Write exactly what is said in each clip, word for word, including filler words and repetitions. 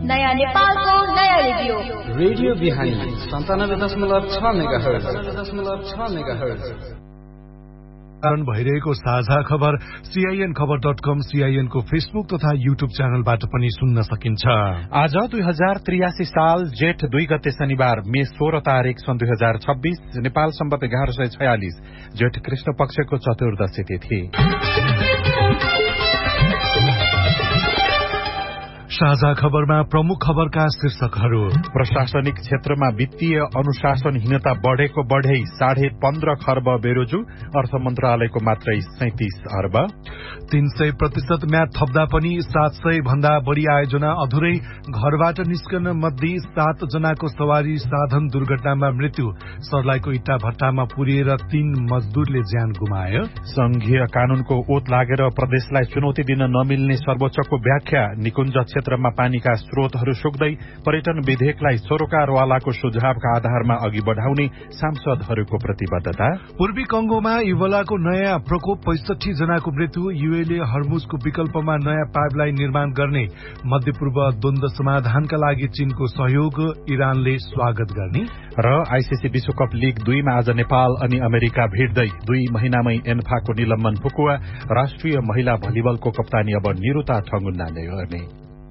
नयाँ नेपालको नयाँ रेडियो रेडियो बिहानी सन्तानब्बे दशमलव छ मेगाहर्ज दशमलव छ मेगाहर्ज कारण भइरहेको साझा खबर सीआईएन खबर डट कम सीआईएन को फेसबुक तथा युट्युब च्यानलबाट पनि सुन्न सकिन्छ। आज दुई हजार त्रियासी साल जेठ दुई गते शनिबार मे सोह्र तारीक सन् दुई हजार छब्बीस नेपाल सम्बत एघार सय छयालिस जेठ कृष्ण पक्षको चतुर्दशी तिथि। साझा खबरमा प्रमुख खबरका शीर्षकहरू। प्रशासनिक क्षेत्रमा वित्तीय अनुशासनहीनता बढ़ेको बढ़ै साढे पन्ध्र खर्ब बेरोजु अर्थ मन्त्रालयको मात्रै सैतिस अर्ब। तीन सय प्रतिशत म्याद थप्दा पनि सात सय भन्दा बढ़ी आयोजना अधुरै। घरबाट निस्कन मध्ये सात जनाको सवारी साधन दुर्घटनामा मृत्यु। सर्लाहीको इट्टा भट्टामा पुरिएर तीन मजदूरले ज्यान गुमायो। संघीय कानूनको ओत लागेर प्रदेशलाई चुनौती दिन नमिल्ने सर्वोच्चको व्याख्या। निकुञ्ज क्षेत्रमा पानीका स्रोतहरू सुक्दै पर्यटन विधेयकलाई सरोकारवालाको सुझावका आधारमा अघि बढ़ाउने सांसदहरूको प्रतिबद्धता। पूर्वी कंगोमा इबोलाको नयाँ प्रकोप पैंसठी जनाको मृत्यु। यूएले हर्मुजको विकल्पमा नयाँ पाइपलाइन निर्माण गर्ने। मध्यपूर्व द्वन्द समाधानका लागि चीनको सहयोग इरानले स्वागत गर्ने। र आईसीसी विश्वकप लीग दुईमा आज नेपाल अनि अमेरिका भिड्दै दुई महिनामै एन्फाको निलम्बन फुकुवा। राष्ट्रिय महिला भलिबलको कप्तानी अब निरुता ठंगुन्नाले गर्ने।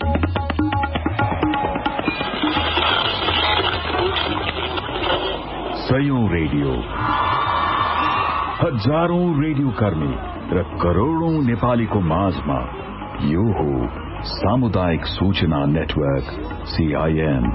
सयौं रेडियो, हजारौं रेडियो कर्मी र करोड़ौं नेपालीको माझमा यो हो सामुदायिक सूचना नेटवर्क सीआईएन।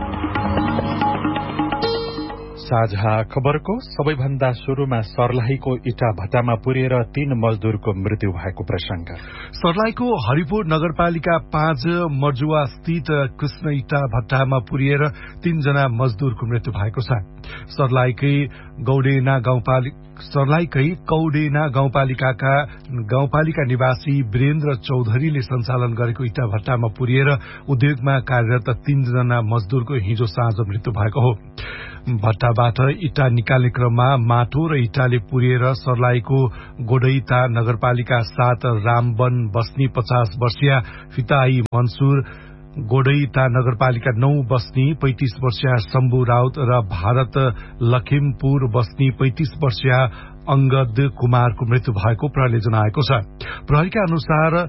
साझा खबरको सबैभन्दा शुरूमा सर्लाहीको इटा भट्टामा पुरिएर तीन मजदूरको मृत्यु भएको प्रसंग। सर्लाहीको हरिपुर नगरपालिका पाँच मर्जुवा स्थित कृष्ण इटा भट्टामा पुरिएर तीनजना मजदूरको मृत्यु भएको छ। सर्लाहीकै गौडेना गाउँपालिका सर्लाहीकै कौडेना गाउँपालिकाका गाउँपालिका निवासी वीरेन्द्र चौधरीले सञ्चालन गरेको इटा भट्टामा पुरिएर उद्योगमा कार्यरत तीनजना मजदूरको हिजो साँझ मृत्यु भएको हो। भट्टाबाट इटा निकाल्ने क्रममा माटो र इटाले पुरिएर सर्लाहीको गोडैता नगरपालिका सात रामवन बस्नी पचास वर्षीय फिताई मंसूर, गोडैता नगरपालिका नौ बस्नी पैंतीस वर्षीय शम्भु राउत र भारत लखिमपुर बस्नी पैंतीस वर्षीय अंगद कुमारको मृत्यु भएको प्रहरीले जनाएको छ। प्रहरीका अनुसार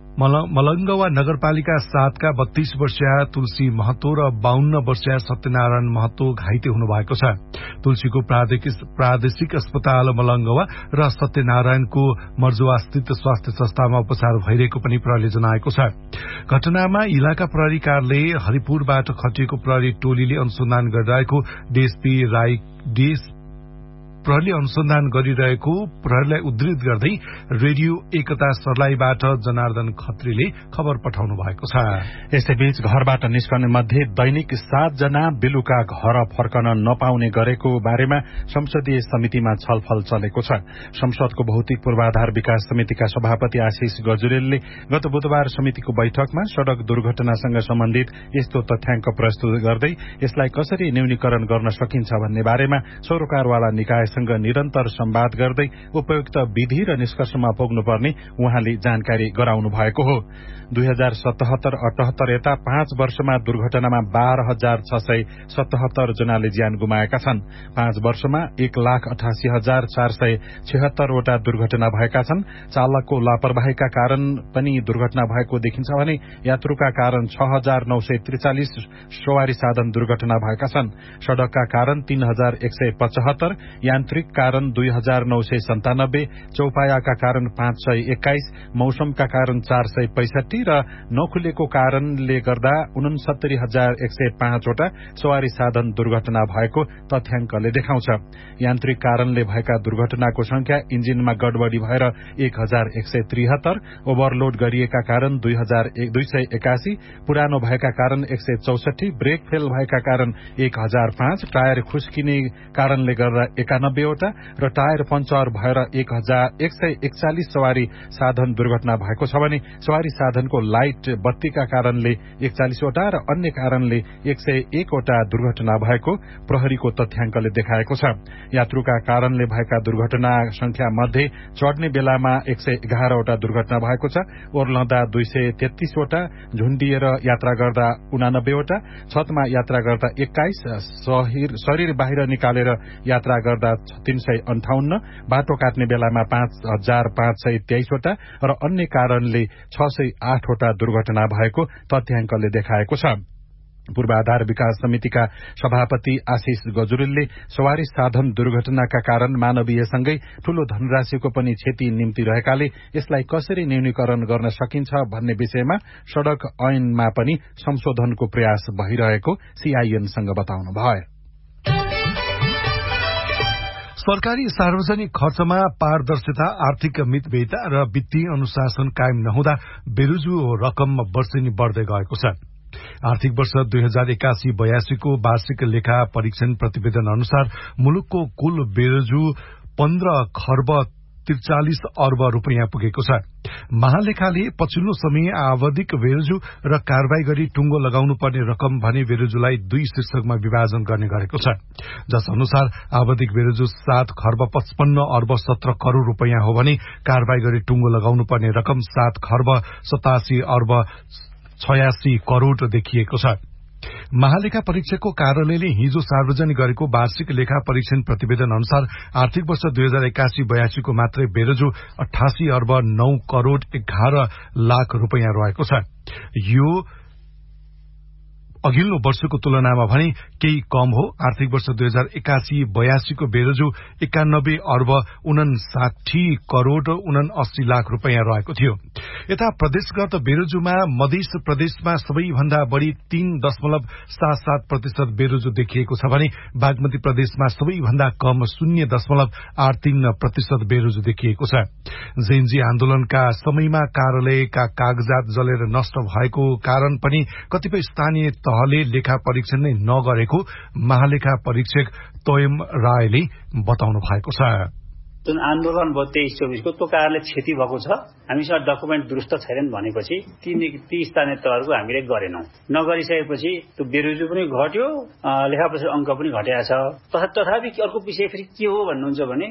मलंगवा नगरपालिका सातका बत्तीस वर्षीय तुलसी महतो र बाउन्न वर्षीय सत्यनारायण महतो घाइते हुनुभएको छ। तुलसीको प्रादेशिक अस्पताल मलंगवा र सत्यनारायणको मर्जुवा स्थित स्वास्थ्य संस्थामा उपचार भइरहेको पनि प्रहरीले जनाएको छ। घटनामा इलाका प्रहरी कार्यालय हरिपुरबाट खटिएको प्रहरी टोलीले अनुसन्धान गरिरहेको डीएसपी राई डीएस प्रहरीले अनुसन्धान गरिरहेको प्रहरीलाई उद्धृत गर्दै रेडियो एकता सर्लाहीबाट जनार्दन खत्रीले खबर पठाउनु भएको छ। यसैबीच घरबाट निस्कने मध्ये दैनिक सात जना बेलुका घर फर्कन नपाउने गरेको बारेमा संसदीय समितिमा छलफल चलेको छ। संसदको भौतिक पूर्वाधार विकास समितिका सभापति आशिष गजुरेलले गत बुधबार समितिको बैठकमा सड़क दुर्घटनासँग सम्बन्धित यस्तो तथ्याङ्क प्रस्तुत गर्दै यसलाई कसरी न्यूनीकरण गर्न सकिन्छ भन्ने बारेमा सरोकारवाला निकाय निरन्तर संवाद गर्दै उपयुक्त विधि र निष्कर्षमा पुग्नुपर्ने उहाँले जानकारी गराउनु भएको हो। दुई हजार सतहत्तर अठहत्तर यता पाँच वर्षमा दुर्घटनामा बाह्र हजार छ सय सतहत्तर जनाले ज्यान गुमाएका छन्। पाँच वर्षमा एक लाख अठासी हजार चार सय छिहत्तरवटा दुर्घटना भएका छन्। चालकको लापरवाहीका कारण पनि दुर्घटना भएको देखिन्छ भने यात्रुका कारण छ हजार नौ सय त्रिचालिस सवारी साधन दुर्घटना भएका छन्। सड़कका कारण तीन हजार एक सय पचहत्तर, यान्त्रिक कारण दुई हजार नौ सय सन्तानब्बे, चौपायाका कारण पाँच सय एक्काइस, मौसमका कारण चार सय पैंसठी र नखुलेको कारणले गर्दा उनसत्तरी हजार एक सय पाँचवटा सवारी साधन दुर्घटना भएको तथ्याङ्कले देखाउँछ। यान्त्रिक कारणले भएका दुर्घटनाको संख्या इन्जिनमा गडबडी भएर एक हजार एक सय त्रिहत्तर, ओभरलोड गरिएका कारण दुई हजार दुई सय एकासी, पुरानो भएका कारण एक सय चौसठी, ब्रेक फेल भएका कारण एक हजार पाँच, टायर खुस्किने कारणले गर्दा एकानब्बे उनानब्बेवटा र टायर पञ्चर भएर एक हजार एक सय एकचालिस सवारी साधन दुर्घटना भएको छ भने सवारी साधनको लाइट बत्तीका कारणले एकचालिसवटा र अन्य कारणले एक सय एकवटा दुर्घटना भएको प्रहरीको तथ्याङ्कले देखाएको छ। यात्रुका कारणले भएका दुर्घटना संख्या मध्ये चढ्ने बेलामा एक सय एघारवटा दुर्घटना भएको छ, ओर्लँदा दुई सय तेत्तीसवटा, झुण्डिएर यात्रा गर्दा उनानब्बेवटा, छतमा यात्रा गर्दा एक्काइस, शरीर बाहिर निकालेर यात्रा गर्दा तीन सय अन्ठाउन्न, बाटो काट्ने बेलामा पाँच हजार पाँच सय तेइसवटा र अन्य कारणले छ सय आठवटा दुर्घटना भएको तथ्याङ्कले देखाएको छ। पूर्वाधार विकास समितिका सभापति आशिष गजुरेलले सवारी साधन दुर्घटनाका कारण मानवीयसँगै ठूलो धनराशिको पनि क्षति निम्ति रहेकाले यसलाई कसरी न्यूनीकरण गर्न सकिन्छ भन्ने विषयमा सड़क ऐनमा पनि संशोधनको प्रयास भइरहेको सीआईएनसँग बताउनुभयो। सरकारी सार्वजनिक खर्चमा पारदर्शिता, आर्थिक मितव्ययिता र वित्तीय अनुशासन कायम नहुँदा बेरोजु रकम वर्षेनी बढ़दै गएको छ। आर्थिक वर्ष दुई हजार एकासी बयासीको वार्षिक लेखा परीक्षण प्रतिवेदन अनुसार मुलुकको कुल बेरोजु पन्ध्र खर्ब त्रिचालिस अर्ब रूपियाँ पुगेको छ। महालेखाले पछिल्लो समय आवधिक बेरोजु र कारवाही गरी टुङ्गो लगाउनु पर्ने रकम भने बेरोजुलाई दुई शीर्षकमा विभाजन गर्ने गरेको छ, जस अनुसार आवधिक बेरोजु सात खर्ब पचपन्न अर्ब सत्र करोड़ रूपियाँ हो भने कारवाही गरी टुङ्गो लगाउनु पर्ने रकम सात खर्ब सतासी अर्ब छयासी करोड़ देखिएको छ। महालेखा परीक्षकको कार्यालयले हिजो सार्वजनिक गरेको वार्षिक लेखा परीक्षण प्रतिवेदन अनुसार आर्थिक वर्ष दुई हजार एकासी बयासीको मात्रै बेरोजु अठासी अर्ब नौ करोड़ एघार लाख रूपियाँ रहेको छ। यो अघिल्लो वर्षको तुलनामा भने केही कम हो। आर्थिक वर्ष दुई हजार एकासी बयासीको बेरोजु एकानब्बे अर्ब उनासाठी करोड़ उनासी लाख रूपियाँ रहेको थियो। यता प्रदेशगत बेरोजुमा मध्य प्रदेशमा सबैभन्दा बढ़ी तीन दशमलव सात सात प्रतिशत बेरोजु देखिएको छ भने बागमती प्रदेशमा सबैभन्दा कम शून्य दशमलव आठ तीन प्रतिशत बेरोजु देखिएको छ। जेएनजी आन्दोलनका समयमा कार्यालयका कागजात जलेर नष्ट भएको कारण पनि कतिपय स्थानीय तहले लेखा परीक्षण नै नगरेको महालेखा परीक्षक तोयम रायले बताउनु भएको छ। जुन आन्दोलन भयो तेइस चौबिसको त्यो कारणले क्षति भएको छ, हामीसँग डकुमेन्ट दुरुस्त छैनन् भनेपछि ती ती स्थानीय तहहरूको हामीले गरेनौं। नगरिसकेपछि त्यो बेरोजु पनि घट्यो, लेखापरीक्षण अंक पनि घटेको छ। तथापि अर्को विषय फेरि के हो भन्नुहुन्छ भने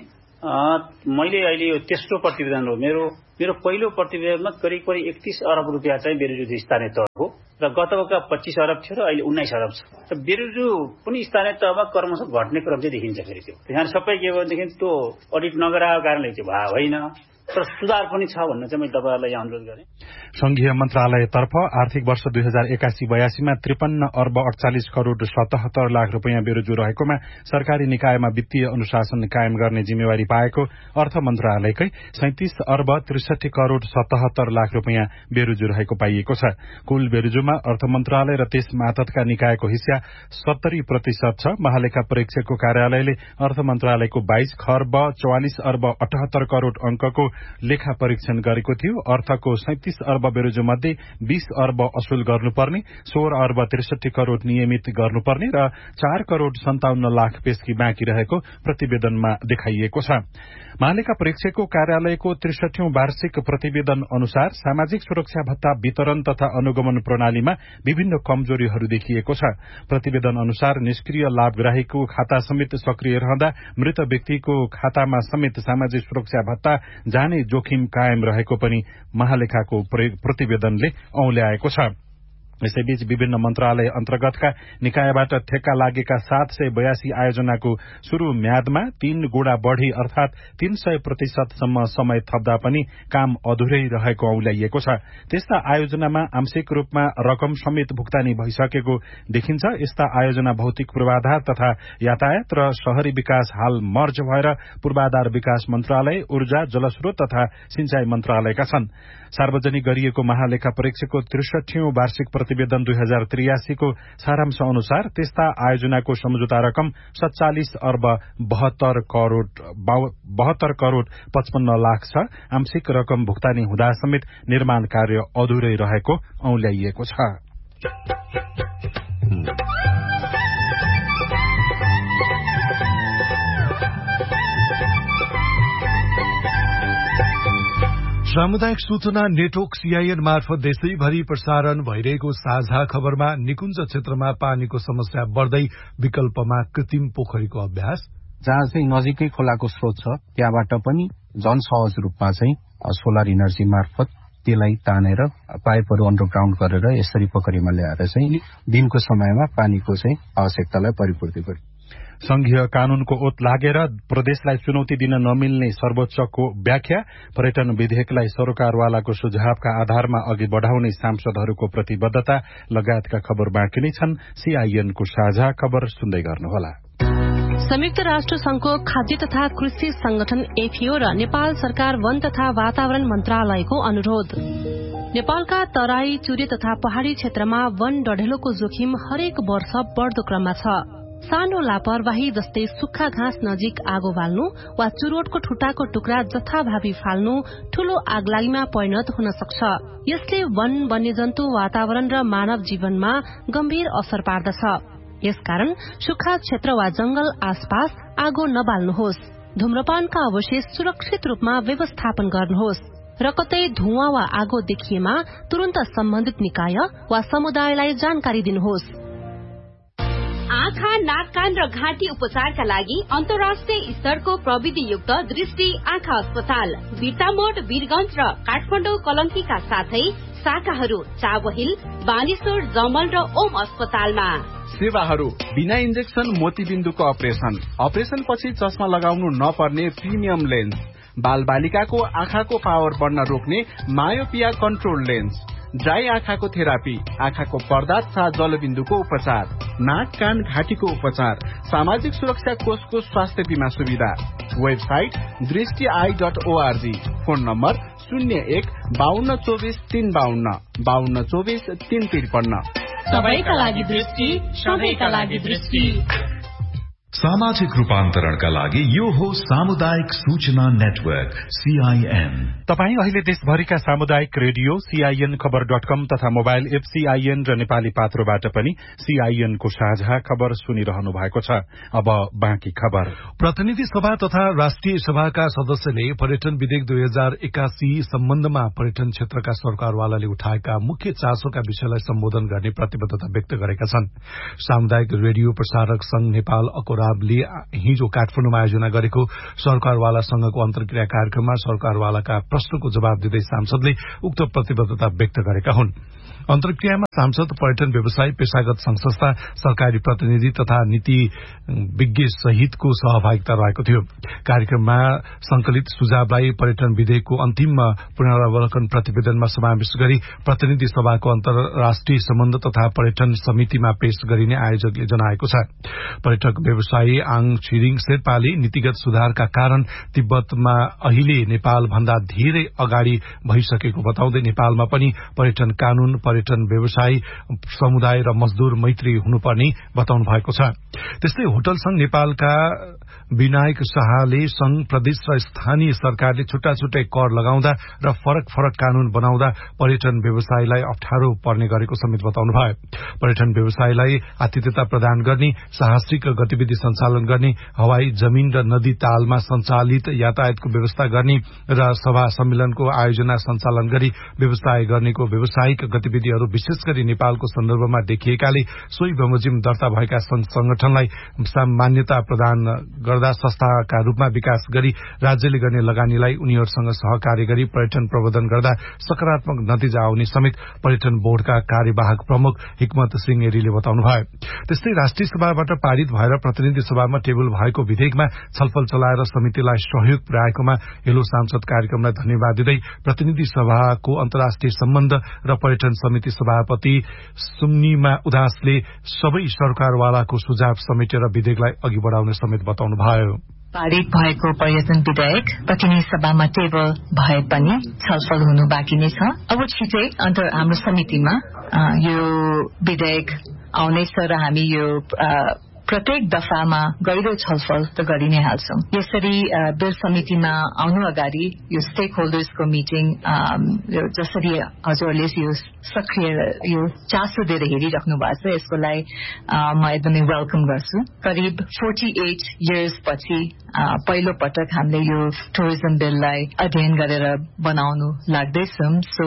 मैले अहिले यो तेस्रो प्रतिवेदन हो मेरो मेरो पहिलो प्रतिवेदनमा करिब करिब एकतीस अरब रुपियाँ चाहिँ बेरोजु थियो स्थानीय तहको र गतका पच्चीस अरब थियो र अहिले उन्नाइस अरब छ। र बेरोजु पनि स्थानीय तहमा क्रमशः घट्ने क्रम चाहिँ देखिन्छ फेरि त्यो। त्यहाँ सबै के भनेदेखि त्यो अडिट नगराएको कारणले त्यो भए होइन, तर सुधार पनि छ भन्ने चाहिँ मैले तपाईहरुलाई अनुरोध गरेँ। संघीय मन्त्रालयतर्फ आर्थिक वर्ष दुई हजार एकासी बयासीमा त्रिपन्न अर्ब अडचालिस करोड़ सतहत्तर लाख रूपियाँ बेरोजु रहेकोमा सरकारी निकायमा वित्तीय अनुशासन कायम गर्ने जिम्मेवारी पाएको अर्थ मन्त्रालयकै सैंतीस अर्ब त्रिसठी करोड़ सतहत्तर लाख रूपियाँ बेरोजु रहेको पाइएको छ। कुल बेरोजुमा अर्थ मन्त्रालय र त्यस मातहतका निकायको हिस्सा सत्तरी प्रतिशत छ। महालेखा परीक्षकको कार्यालयले अर्थ मन्त्रालयको बाइस खर्ब चौवालिस अर्ब अठहत्तर करोड़ अंकको लेखा परीक्षण गरेको थियो। अर्थको सैंतीस अर्ब बेरोजु मध्ये बीस अर्ब असुल गर्नुपर्ने, सोह्र अर्ब त्रिसठी करोड़ नियमित गर्नुपर्ने र चार करोड़ सन्ताउन्न लाख पेस्की बाँकी रहेको प्रतिवेदनमा देखाइएको छ। महालेखा परीक्षकको कार्यालयको त्रिसठौं वार्षिक प्रतिवेदन अनुसार सामाजिक सुरक्षा भत्ता वितरण तथा अनुगमन प्रणालीमा विभिन्न कमजोरीहरू देखिएको छ। प्रतिवेदन अनुसार निष्क्रिय लाभग्राहीको खाता समेत सक्रिय रहँदा मृत व्यक्तिको खातामा समेत सामाजिक सुरक्षा भत्ता जाने जोखिम कायम रहेको पनि महालेखाको प्रतिवेदनले औल्याएको छ। यसैबीच विभिन्न मन्त्रालय अन्तर्गतका निकायबाट ठेक्का लागेका सात सय बयासी आयोजनाको शुरू म्यादमा तीन गुणा बढ़ी अर्थात तीन सय प्रतिशतसम्म समय थप्दा पनि काम अधुरै रहेको औल्याइएको छ। त्यस्ता आयोजनामा आंशिक रूपमा रकम समेत भुक्तानी भइसकेको देखिन्छ। यस्ता आयोजना भौतिक पूर्वाधार तथा यातायात र शहरी विकास हाल मर्ज भएर पूर्वाधार विकास मन्त्रालय, ऊर्जा, जलस्रोत तथा सिंचाई मन्त्रालयका छन्। सार्वजनिक गरिएको महालेखा परीक्षकको त्रिसठौं वार्षिक प्रतिवेदन दुई हजार त्रियासीको सारांश अनुसार त्यस्ता आयोजनाको सम्झौता रकम सत्तालिस अर्ब बहत्तर करोड़ बहत्तर करोड़ पचपन्न लाख छ। आंशिक रकम भुक्तानी हुँदा समेत निर्माण कार्य अधुरै रहेको औल्याइएको छ। सामुदायिक सूचना नेटवर्क सीआईएन मार्फत देशैभरि प्रसारण भइरहेको साझा खबरमा निकुञ्ज क्षेत्रमा पानीको समस्या बढ्दै विकल्पमा कृत्रिम पोखरीको अभ्यास, जहाँ चाहिँ नजिकै खोलाको स्रोत छ त्यहाँबाट पनि झन सहज रूपमा चाहिँ सोलर इनर्जी मार्फत त्यसलाई तानेर पाइपहरू अन्डरग्राउन्ड गरेर यसरी पोखरीमा ल्याएर चाहिँ दिनको समयमा पानीको चाहिँ आवश्यकतालाई परिपूर्ति गर्छ। संघीय कानूनको ओत लागेर प्रदेशलाई चुनौती दिन नमिल्ने सर्वोच्चको व्याख्या, पर्यटन विधेयकलाई सरकारवालाको सुझावका आधारमा अघि बढ़ाउने सांसदहरूको प्रतिबद्धता लगायतका खबर बाँकी नै छन्। सीआईएनको साझा खबर सुन्दै गर्नुहोला। संयुक्त राष्ट्र संघको खाद्य तथा कृषि संगठन एफएओ र नेपाल सरकार वन तथा वातावरण मन्त्रालयको अनुरोध। नेपालका तराई, चुरे तथा पहाड़ी क्षेत्रमा वन डढेलोको जोखिम हरेक वर्ष बढ़दो क्रममा छ। सानो लापरवाही जस्तै सुक्खा घाँस नजिक आगो बाल्नु वा चुरोटको ठुटाको टुक्रा जथाभावी फाल्नु ठूलो आगलागीमा परिणत हुन सक्छ। यसले वन, वन्यजन्तु, वातावरण र मानव जीवनमा गम्भीर असर पार्दछ। यसकारण सुक्खा क्षेत्र वा जंगल आसपास आगो नबाल्नुहोस्। धूम्रपानका अवशेष सुरक्षित रूपमा व्यवस्थापन गर्नुहोस् र कतै धुवाँ वा आगो देखिएमा तुरन्त सम्बन्धित निकाय वा समुदायलाई जानकारी दिनुहोस्। आँखा, नाक, कान र घाँटी उपचारका लागि अन्तर्राष्ट्रिय स्तरको प्रविधियुक्त दृष्टि आँखा अस्पताल बिर्तामोड, वीरगंज र काठमाडौँ कलंकीका साथै शाखाहरू चाबहिल, बानेश्वर, जमल र ओम अस्पतालमा। सेवाहरू बिना इन्जेक्सन मोतीबिन्दुको अपरेशन, अपरेशन पछि चस्मा लगाउनु नपर्ने प्रिमियम लेन्स, बाल बालिकाको आँखाको पावर बढ्न रोक्ने मायोपिया कन्ट्रोल लेन्स, ड्राई आँखाको थेरापी, आँखाको पर्दा तथा जलबिन्दुको उपचार, नाक, कान, घाँटीको उपचार, सामाजिक सुरक्षा कोषको स्वास्थ्य बीमा सुविधा। वेबसाइट दृष्टि I dot ORG. Phone number शून्य एक बाहन्न चौबिस तीन बाहन्न बाहन्न चौबिस तीन त्रिपन्न। सबैका लागि दृष्टि, सबैका लागि दृष्टि। सामाजिक रूपान्तरणका लागि यो हो सामुदायिक सूचना नेटवर्क सीआईएन। तपाई अहिले देशभरिका सामुदायिक रेडियो सीआईएन खबर डट कम तथा मोबाइल एप सीआईएन र नेपाली पात्रोबाट पनि सीआईएन को साझा खबर सुनिरहनु भएको छ। अब बाँकी खबर। प्रतिनिधि सभा तथा राष्ट्रिय सभाका सदस्यले पर्यटन विधेयक दुई हजार एकासी सम्बन्धमा पर्यटन क्षेत्रका सरकारवालाले उठाएका मुख्य चासोका विषयलाई सम्बोधन गर्ने प्रतिबद्धता व्यक्त गरेका छन्। सामुदायिक रेडियो प्रसारक संघ नेपाल अकोराबले हिजो काठमाडौँमा आयोजना गरेको सरकारवालासँगको अन्तर्क्रिया कार्यक्रममा सरकारवालाका प्रश्नको जवाब दिँदै सांसदले उक्त प्रतिबद्धता व्यक्त गरेका हुन्। अन्तर्क्रियामा सांसद, पर्यटन व्यवसाय, पेशागत संघ संस्था, सरकारी प्रतिनिधि तथा नीति विज्ञ सहितको सहभागिता रहेको थियो। कार्यक्रममा संकलित सुझावलाई पर्यटन विधेयकको अन्तिम पुनरावलोकन प्रतिवेदनमा समावेश गरी प्रतिनिधि सभाको अन्तर्राष्ट्रिय सम्बन्ध तथा पर्यटन समितिमा पेश गरिने आयोजकले जनाएको छ। पर्यटक व्यवसायी आङ छिरिङ शेर्पाले नीतिगत सुधारका कारण तिब्बतमा अहिले नेपाल भन्दा धेरै अगाडि भइसकेको बताउँदै नेपालमा पनि पर्यटन कानून, पर्यटन व्यवसाय, समुदाय र मजदूर मैत्री हुनुपर्ने बताउनु भएको छ। त्यस्तै होटल संघ नेपालका विनायक शाहले संघ, प्रदेश र स्थानीय सरकारले छुट्टा छुट्टै कर लगाउँदा र फरक फरक कानून बनाउँदा पर्यटन व्यवसायलाई अप्ठ्यारो पर्ने गरेको समेत बताउनु भयो। पर्यटन व्यवसायलाई आतिथ्यता प्रदान गर्ने, साहसिक गतिविधि सञ्चालन गर्ने, हवाई, जमीन र नदी तालमा सञ्चालित यातायातको व्यवस्था गर्ने र सभा सम्मेलनको आयोजना सञ्चालन गरी व्यवसाय गर्नेको व्यावसायिक गतिविधिहरू विशेष गरी नेपालको सन्दर्भमा देखिएकाले सोही बमोजिम दर्ता भएका संघ संगठनलाई मान्यता प्रदान गर्दा संस्थाका रूपमा विकास गरी राज्यले गर्ने लगानीलाई उनीहरूसँग सहकार्य गरी पर्यटन प्रबन्धन गर्दा सकारात्मक नतिजा आउने समेत पर्यटन बोर्डका कार्यवाहक प्रमुख हिक्मत सिंह एरीले बताउनुभयो। त्यस्तै राष्ट्रिय सभाबाट पारित भएर प्रतिनिधि सभामा टेबल भएको विधेयकमा छलफल चलाएर समितिलाई सहयोग पुर्याएकोमा हेलो सांसद कार्यक्रमलाई धन्यवाद दिँदै प्रतिनिधि सभाको अन्तर्राष्ट्रिय सम्बन्ध र पर्यटन समिति सभापति सुम्निमा उदासले सबै सरकारवालाको सुझाव समेटेर विधेयकलाई अघि बढ़ाउने समेत बताउनु भयो। पारित भएको पर्यटन विधेयक प्रतिनिधि सभामा टेबल भए पनि छलफल हुनु बाँकी नै छ। अब छिटै अन्तर हाम्रो समितिमा यो विधेयक आउनेछ र हामी यो प्रत्येक दफामा गहिरो छलफल त गरि नै हाल्छौं। यसरी बिल समितिमा आउनु अगाडि यो स्टेक होल्डर्सको मिटिङ जसरी हजुरले यो सक्रिय यो चासो दिएर हेरिराख्नु भएको छ यसको लागि म एकदमै वेलकम गर्छु। करिब अडचालीस इयर्स पछि पहिलो पटक हामीले यो टुरिज्म बिललाई अध्ययन गरेर बनाउनु लाग्दैछौं। सो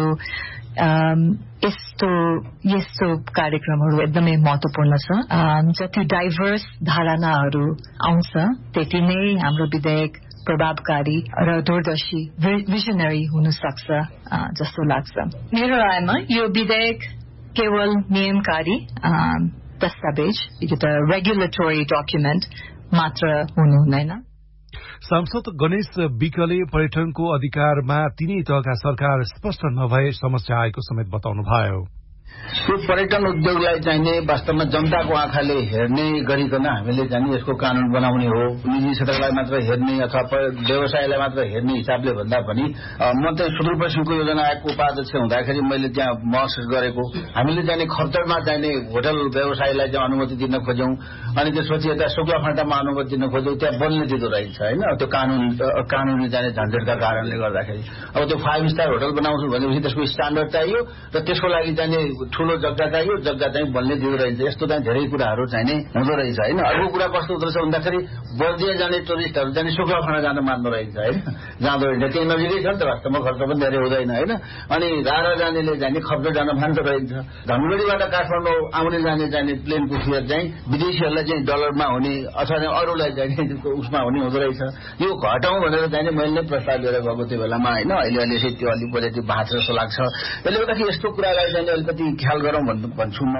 यस्तो यस्तो कार्यक्रमहरू एकदमै महत्वपूर्ण छ। जति डाइभर्स धारणाहरू आउँछ त्यति नै हाम्रो विधेयक प्रभावकारी र दूरदर्शी विजनरी हुन सक्छ जस्तो लाग्छ। मेरो रायमा यो विधेयक केवल नियमकारी दस्तावेज एउटा रेगुलेटरी डकुमेन्ट मात्र हुनु हुँदैन। सांसद गणेश विकले पर्यटनको अधिकारमा तीनै तहका सरकार स्पष्ट नभए समस्या आएको समेत बताउनुभयो। यो पर्यटन उद्योगलाई चाहिने वास्तवमा जनताको आँखाले हेर्ने गरिकन हामीले चाहिँ यसको कानून बनाउने हो। निजी क्षेत्रलाई मात्र हेर्ने अथवा व्यवसायलाई मात्र हेर्ने हिसाबले भन्दा पनि म चाहिँ सुदूरपश्चिमको योजना आयोगको उपाध्यक्ष हुँदाखेरि मैले त्यहाँ महसुस गरेको हामीले चाहिने खप्तरमा चाहिने होटल व्यवसायलाई चाहिँ अनुमति दिन खोज्यौं अनि त्यसपछि यता शुक्ला फाँटामा अनुमति दिन खोज्यौं त्यहाँ बन्ने दिँदो रहेछ होइन। त्यो कानून कानूनी चाहिने झन्झटका कारणले गर्दाखेरि अब त्यो फाइभ स्टार होटल बनाउँछु भनेपछि त्यसको स्ट्यान्डर्ड चाहियो र त्यसको लागि चाहिने ठूलो जग्गा चाहियो जग्गा चाहिँ बन्ने दिँदो रहेछ। यस्तो चाहिँ धेरै कुराहरू चाहिने हुँदो रहेछ होइन। अर्को कुरा कस्तो हुँदो रहेछ भन्दाखेरि बर्दिया जाने टुरिस्टहरू चाहिँ शुक्ला फाँडा जान मान्दो रहेछ होइन जाँदो रहेछ त्यही नजिकै छ नि त वास्तवमा खर्च पनि धेरै हुँदैन होइन। अनि रारा जानेले जाने खप्जो जान मान्दो रहेछ। धनगढीबाट काठमाडौँ आउने जाने जाने प्लेनको फेयर चाहिँ विदेशीहरूलाई चाहिँ डलरमा हुने अथवा अरूलाई चाहिँ उसमा हुने हुँदो रहेछ। यो घटाउँ भनेर चाहिँ मैले नै प्रस्ताव लिएर गएको त्यो बेलामा होइन। अहिले अहिले त्यो अलिक पोजिटिभ भाँच जस्तो लाग्छ। यसले गर्दाखेरि यस्तो कुरालाई चाहिँ अलिकति ख्याल गरौँ भन्छु म।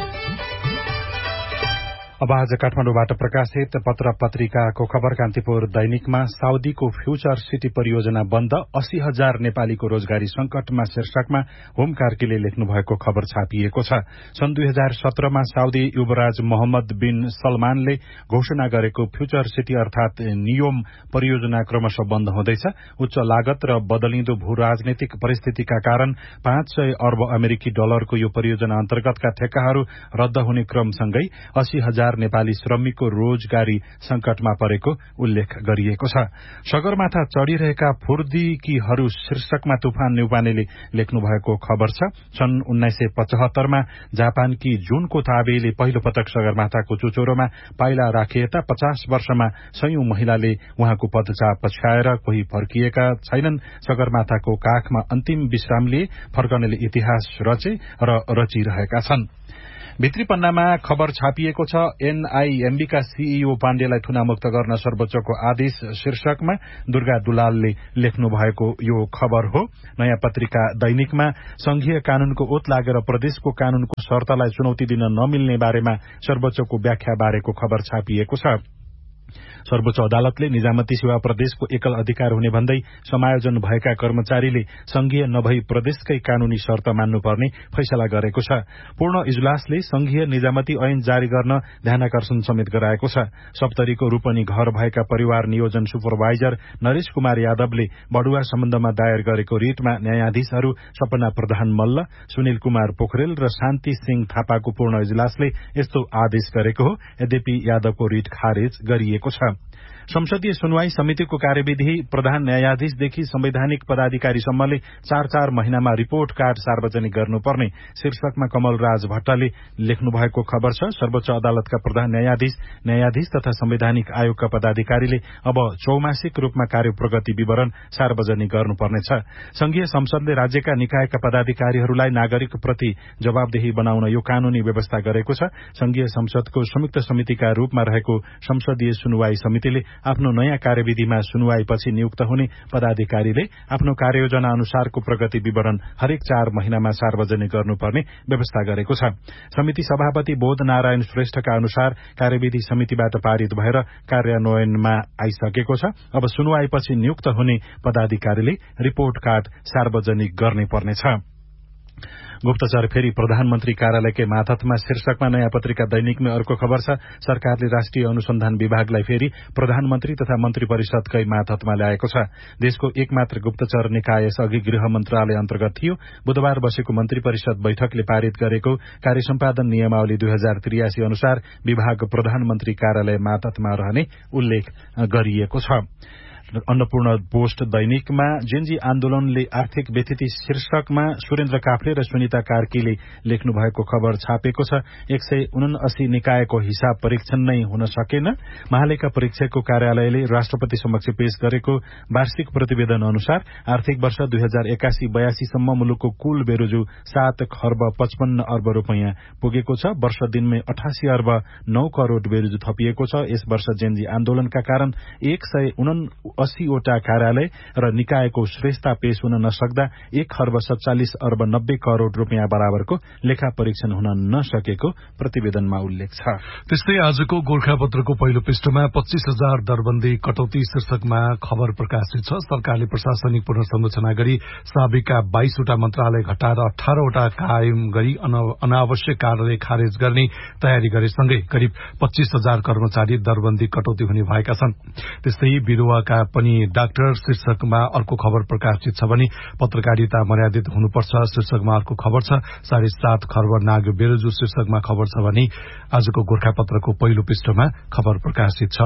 अब आज काठमाडौँबाट प्रकाशित पत्र पत्रिकाको खबर कान्तिपुर दैनिकमा साउदीको फ्यूचर सिटी परियोजना बन्द अस्सी हजार नेपालीको रोजगारी संकटमा शीर्षकमा होम कार्कीले लेख्नु भएको खबर छापिएको छ। सन् दुई हजार सत्रमा साउदी युवराज मोहम्मद बिन सलमानले घोषणा गरेको फ्यूचर सिटी अर्थात नियोम परियोजना क्रमशः बन्द हुँदैछ। उच्च लागत र बदलिँदो भू राजनैतिक परिस्थितिका कारण पाँच सय अर्ब अमेरिकी डलरको यो परियोजना अन्तर्गतका ठेक्काहरू रद्द हुने क्रमसँगै अस्सी हजार नेपाली श्रमिकको रोजगारी संकटमा परेको उल्लेख गरिएको छ। सगरमाथा चढ़िरहेका फुर्दिकीहरू शीर्षकमा तुफान न्युपानेले लेख्नु भएको खबर छ। सन् उन्नाइस सय पचहत्तरमा जापानकी जुनको ताबेले पहिलो पटक सगरमाथाको चुचुरोमा पाइला राखिएता पचास वर्षमा सयौं महिलाले उहाँको पदचाप पछ्याएर कोही फर्किएका छैनन्। सगरमाथाको काखमा अन्तिम विश्राम लिए फर्कनेले इतिहास रचे र रचिरहेका छन्। भित्री पन्नामा खबर छापिएको छ। एनआईएमबीका सीईओ पाण्डेलाई थुनामुक्त गर्न सर्वोच्चको आदेश शीर्षकमा दुर्गा दुलालले लेख्नु भएको यो खबर हो। नयाँ पत्रिका दैनिकमा संघीय कानूनको ओत लागेर प्रदेशको कानूनको शर्तलाई चुनौती दिन नमिल्ने बारेमा सर्वोच्चको व्याख्या बारेको खबर छापिएको छ। सर्वोच्च अदालतले निजामती सेवा प्रदेशको एकल अधिकार हुने भन्दै समायोजन भएका कर्मचारीले संघीय नभई प्रदेशकै कानूनी शर्त मान्नुपर्ने फैसला गरेको छ। पूर्ण इजलासले संघीय निजामती ऐन जारी गर्न ध्यानाकर्षण समेत गराएको छ। सप्तरीको रूपनी घर भएका परिवार नियोजन सुपरभाइजर नरेश कुमार यादवले बढुवा सम्बन्धमा दायर गरेको रिटमा न्यायाधीशहरू सपना प्रधान मल्ल, सुनिल कुमार पोखरेल र शान्ति सिंह थापाको पूर्ण इजलासले यस्तो आदेश गरेको हो। यद्यपि यादवको रिट खारेज गरिएको छ। संसदीय सुनवाई समितिको कार्यविधि प्रधान न्यायाधीशदेखि संवैधानिक पदाधिकारीसम्मले चार चार महिनामा रिपोर्ट कार्ड सार्वजनिक गर्नुपर्ने शीर्षकमा कमल राज भट्टले लेख्नु भएको खबर छ। सर्वोच्च अदालतका प्रधान न्यायाधीश न्यायाधीश तथा संवैधानिक आयोगका पदाधिकारीले अब चौमासिक रूपमा कार्य प्रगति विवरण सार्वजनिक गर्नुपर्नेछ। संघीय संसदले राज्यका निकायका पदाधिकारीहरूलाई नागरिक प्रति जवाबदेही बनाउन यो कानूनी व्यवस्था गरेको छ। संघीय संसदको संयुक्त समितिका रूपमा रहेको संसदीय सुनवाई समितिले आफ्नो नयाँ कार्यविधिमा सुनवाईपछि नियुक्त हुने पदाधिकारीले आफ्नो कार्ययोजना अनुसारको प्रगति विवरण हरेक चार महिनामा सार्वजनिक गर्नुपर्ने व्यवस्था गरेको छ। समिति सभापति बोध नारायण श्रेष्ठका अनुसार कार्यविधि समितिबाट पारित भएर कार्यान्वयनमा आइसकेको छ। अब सुनवाईपछि नियुक्त हुने पदाधिकारीले रिपोर्ट कार्ड सार्वजनिक गर्नै पर्नेछ। गुप्तचर फेरि प्रधानमन्त्री कार्यालयकै मातहतमा शीर्षकमा नयाँ पत्रिका दैनिकमै अर्को खबर छ। सरकारले राष्ट्रिय अनुसन्धान विभागलाई फेरि प्रधानमन्त्री तथा मन्त्री परिषदकै मातहतमा ल्याएको छ। देशको एकमात्र गुप्तचर निकाय यसअघि गृह मन्त्रालय अन्तर्गत थियो। बुधबार बसेको मन्त्री परिषद बैठकले पारित गरेको कार्य सम्पादन नियमावली दुई हजार त्रियासी अनुसार विभाग प्रधानमन्त्री कार्यालय मातहतमा रहने उल्लेख गरिएको छ। अन्नपूर्ण पोस्ट दैनिकमा जेनजी आन्दोलनले आर्थिक व्यथिति शीर्षकमा सुरेन्द्र काफ्ले र सुनिता कार्कीले लेख्नु भएको खबर छापेको छ। एक सय उनासी निकायको हिसाब परीक्षण नै हुन सकेन। महालेखा परीक्षकको कार्यालयले राष्ट्रपति समक्ष पेश गरेको वार्षिक प्रतिवेदन अनुसार आर्थिक वर्ष दुई हजार एकासी बयासीसम्म मुलुकको कुल बेरोजु सात खर्ब पचपन्न अर्ब रूपियाँ पुगेको छ। वर्ष दिनमै अठासी अर्ब नौ करोड़ बेरोजु थपिएको छ। यस वर्ष जेनजी आन्दोलनका कारण एक सय उना अस्सीवटा कार्यालय र निकायको श्रेष्ठता पेश हुन नसक्दा एक खर्ब सत्तालिस अर्ब नब्बे करोड़ रूपियाँ बराबरको लेखा परीक्षण हुन नसकेको प्रतिवेदनमा उल्लेख छ। त्यस्तै आजको गोर्खापत्रको पहिलो पृष्ठमा पच्चीस हजार दरबन्दी कटौती शीर्षकमा खबर प्रकाशित छ। सरकारले प्रशासनिक पुनर्संरचना गरी साबिकका बाइसवटा मन्त्रालय घटाएर अठारवटा कायम गरी अनावश्यक कार्यालय खारेज गर्ने तयारी गरेसँगै करिब पच्चीस हजार कर्मचारी दरबन्दी कटौती हुने भएका छन्। त्यस्तै बिरुवाका पनि डाक्टर शीर्षकमा अर्को खबर प्रकाशित छ भने पत्रकारिता मर्यादित हुनुपर्छ शीर्षकमा अर्को खबर छ। साढे सात खर्ब नाग बेरोजु शीर्षकमा खबर छ भने आजको गोर्खापत्रको पहिलो पृष्ठमा खबर प्रकाशित छ।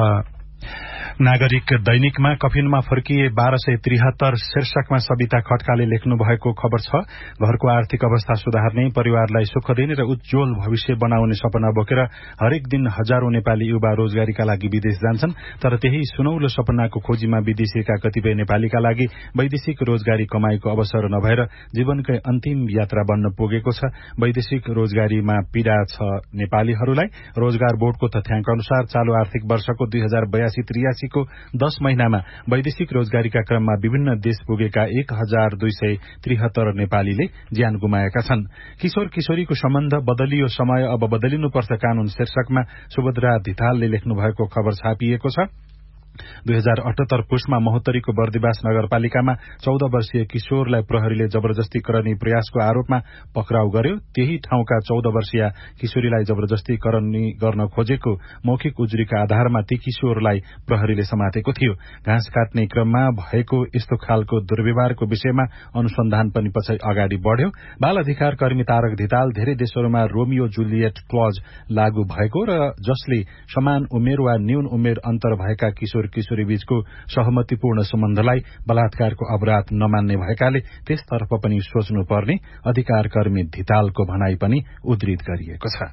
नागरिक दैनिकमा कफिनमा फर्किए बाह्र सय त्रिहत्तर शीर्षकमा सविता खड्काले लेख्नु भएको खबर छ। घरको आर्थिक अवस्था सुधार्ने, परिवारलाई सुख दिने र उज्जवल भविष्य बनाउने सपना बोकेर हरेक दिन हजारौं नेपाली युवा रोजगारीका लागि विदेश जान्छन्। तर त्यही सुनौलो सपनाको खोजीमा विदेशीका कतिपय नेपालीका लागि वैदेशिक रोजगारी कमाईको अवसर नभएर जीवनकै अन्तिम यात्रा बन्न पुगेको छ। वैदेशिक रोजगारीमा पीड़ा छ नेपालीहरूलाई। रोजगार बोर्डको तथ्याङ्क अनुसार चालू आर्थिक वर्षको दुई हजार बयासी त्रियासी को दश महिनामा वैदेशिक रोजगारीका क्रममा विभिन्न देश पुगेका एक हजार दुई सय त्रिहत्तर नेपालीले ज्यान गुमाएका छन्। किशोर किशोरीको सम्बन्ध बदलियो समय अब बदलिनुपर्छ कानून शीर्षकमा सुभद्रा धितालले लेख्नु भएको खबर छापिएको छ। दुई हजार अठहत्तर पुसमा महोत्तरीको बर्दिवास नगरपालिकामा चौध वर्षीय किशोरलाई प्रहरीले जबरजस्ती गर्ने प्रयासको आरोपमा पक्राउ गर्यो। त्यही ठाउँका चौध वर्षीय किशोरीलाई जबरजस्ती गर्न खोजेको मौखिक उजुरीका आधारमा ती किशोरलाई प्रहरीले समातेको थियो। घाँस काट्ने क्रममा भएको यस्तो खालको दुर्व्यवहारको विषयमा अनुसन्धान पनि पछि अगाडि बढ़्यो। बाल अधिकार कर्मी तारक धिताल धेरै देशहरूमा रोमियो जुलियट क्लज लागू भएको र जसले समान उमेर वा न्यून उमेर अन्तर भएका किशोर किशोरी बीचको सहमतिपूर्ण सम्बन्धलाई बलात्कारको अपराध नमान्ने भएकाले त्यसतर्फ पनि सोच्नुपर्ने अधिकार कर्मी धितालको भनाई पनि उद्धृत गरिएको छ।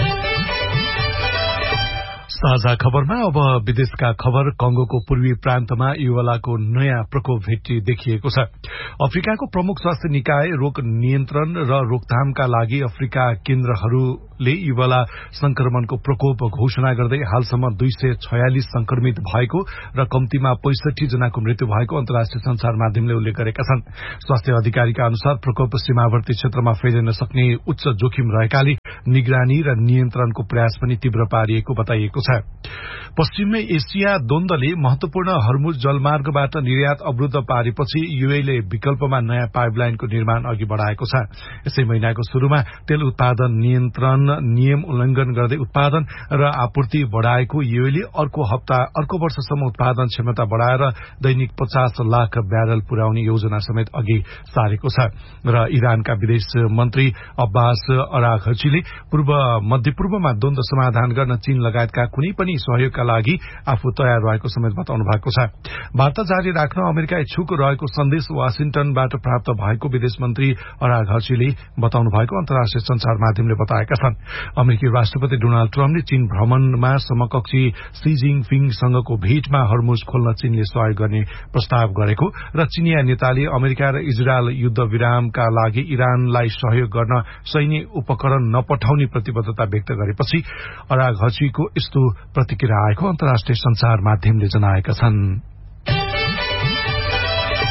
साझा खबरमा अब विदेशका खबर। कंगोको पूर्वी प्रान्तमा इबोलाको नयाँ प्रकोप भेटी देखिएको छ। अफ्रिकाको प्रमुख स्वास्थ्य निकाय रोग नियन्त्रण र रोकथामका लागि अफ्रिका केन्द्रहरूले इबोला संक्रमणको प्रकोप घोषणा गर्दै हालसम्म दुई सय छयालिस संक्रमित भएको र कम्तीमा पैंसठी जनाको मृत्यु भएको अन्तर्राष्ट्रिय संचार माध्यमले उल्लेख गरेका छन्। स्वास्थ्य अधिकारीका अनुसार प्रकोप सीमावर्ती क्षेत्रमा फैलिन सक्ने उच्च जोखिम रहेकाले निगरानी र नियन्त्रणको प्रयास पनि तीव्र पारिएको बताइएको छ। पश्चिमी एसिया द्वन्द्वले महत्वपूर्ण हर्मुज जलमार्गबाट निर्यात अवरूद्ध पारेपछि यूएईले विकल्पमा नयाँ पाइपलाइनको निर्माण अघि बढ़ाएको छ। यसै महिनाको शुरूमा तेल उत्पादन नियन्त्रण नियम उल्लंघन गर्दै उत्पादन र आपूर्ति बढ़ाएको यूएईले अर्को हप्ता अर्को वर्षसम्म उत्पादन क्षमता बढ़ाएर दैनिक पचास लाख ब्यारल पुर्याउने योजना समेत अघि सारेको छ। र इरानका विदेश मन्त्री अब्बास अराघचीले पूर्व मध्यपूर्वमा द्वन्द्व समाधान गर्न चीन लगायतका कुनै पनि सहयोगका लागि आफू तयार रहेको समेत बताउनु भएको छ। वार्ता जारी राख्न अमेरिका इच्छुक रहेको सन्देश वाशिंटनबाट प्राप्त भएको विदेश मन्त्री अराघचीले बताउनु भएको अन्तर्राष्ट्रिय संचार माध्यमले बताएका छन्। अमेरिकी राष्ट्रपति डोनाल्ड ट्रम्पले चीन भ्रमणमा समकक्षी सी जिनपिङसँगको भेटमा हर्मुज खोल्न चीनले सहयोग गर्ने प्रस्ताव गरेको र चिनिया नेताले अमेरिका र इजरायल युद्ध विरामका लागि इरानलाई सहयोग गर्न सैन्य उपकरण नपठाउने प्रतिबद्धता व्यक्त गरेपछि अराघचीको यस्तो प्रतिक्रिया आएको अन्तर्राष्ट्रिय संचार माध्यमले जनाएका छन्।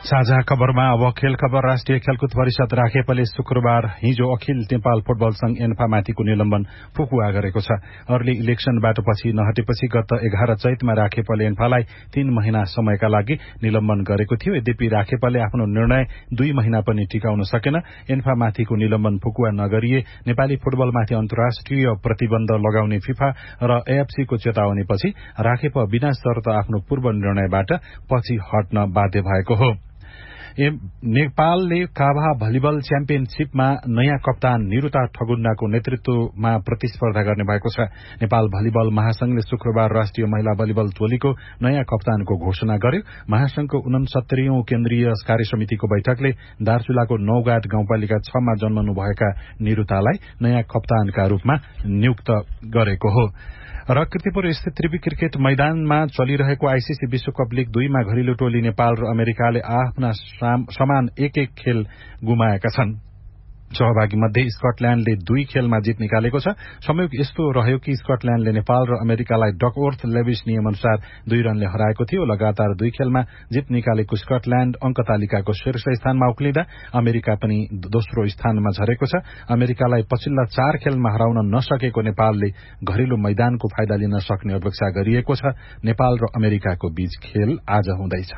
साझा खबरमा अब खेल खबर। राष्ट्रिय खेलकुद परिषद राखेपले शुक्रबार हिजो अखिल नेपाल फुटबल संघ एन्फामाथिको निलम्बन फुकुवा गरेको छ। अर्ली इलेक्शनबाट पछि नहटेपछि गत एघार चैतमा राखेपले एन्फालाई तीन महिना समयका लागि निलम्बन गरेको थियो। यद्यपि राखेपले आफ्नो निर्णय दुई महिना पनि टिकाउन सकेन। एन्फामाथिको निलम्बन फुकुवा नगरिए नेपाली फुटबलमाथि अन्तर्राष्ट्रिय प्रतिबन्ध लगाउने फिफा र एएफसीको चेतावनीपछि राखेप बिना शर्त आफ्नो पूर्व निर्णयबाट पछि हट्न बाध्य भएको हो। नेपालले काभा भलिबल च्याम्पियनशीपमा नयाँ कप्तान निरुता ठगुन्डाको नेतृत्वमा प्रतिस्पर्धा गर्ने भएको छ। नेपाल भलिबल महासंघले शुक्रबार राष्ट्रिय महिला भलिबल टोलीको नयाँ कप्तानको घोषणा गर्यो। महासंघको उनसत्तरीऔं केन्द्रीय कार्यसमितिको बैठकले दार्चुलाको नौगाट गाउँपालिका छमा जन्मनुभएका निरुतालाई नयाँ कप्तानका रूपमा नियुक्त गरेको हो। र कीर्तिपुर स्थित त्रिवी क्रिकेट मैदानमा चलिरहेको आईसीसी विश्वकप लीग दुईमा घरेलु टोली नेपाल र अमेरिकाले आफ्ना समान एक एक खेल गुमाएका छन्। सहभागी मध्ये स्कटल्याण्डले दुई खेलमा जित निकालेको छ। संयोग यस्तो रह्यो कि स्कटल्याण्डले नेपाल र अमेरिकालाई डकवर्थ लेविस नियम अनुसार दुई रनले हराएको थियो। लगातार दुई खेलमा जित निकालेको स्कटल्याण्ड अंक तालिकाको शीर्ष स्थानमा उक्लिँदा अमेरिका पनि दोस्रो स्थानमा झरेको छ। अमेरिकालाई पछिल्ला चार खेलमा हराउन नसकेको नेपालले घरेलु मैदानको फाइदा लिन सक्ने अपेक्षा गरिएको छ। नेपाल र अमेरिकाको बीच खेल आज हुँदैछ।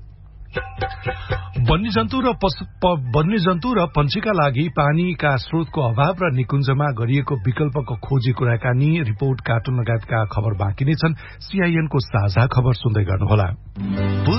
वन्यजन्तु र वन्यजन्तु र पंक्षीका लागि पानीका स्रोतको अभाव र निकुञ्जमा गरिएको विकल्पको खोजी कुराकानी, रिपोर्ट, कार्टुन लगायतका खबर बाँकी नै छन्। सीआईएनको साझा खबर सुन्दै गर्नुहोला।